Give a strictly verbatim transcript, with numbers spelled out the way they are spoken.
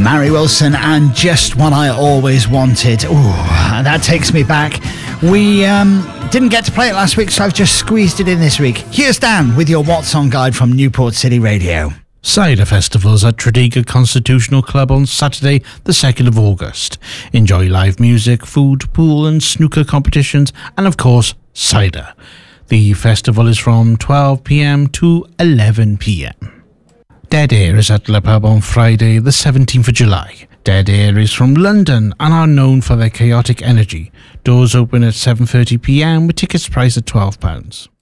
Mary Wilson and Just What I Always Wanted. Ooh, that takes me back. We um, didn't get to play it last week, so I've just squeezed it in this week. Here's Dan with your What Song Guide from Newport City Radio. Cider Festivals at Tredegar Constitutional Club on Saturday the second of August. Enjoy live music, food, pool and snooker competitions and of course cider. The festival is from twelve p.m. to eleven p.m. Dead Air is at Le Pub on Friday the seventeenth of July. Dead Air is from London and are known for their chaotic energy. Doors open at seven thirty p.m. with tickets priced at twelve pounds.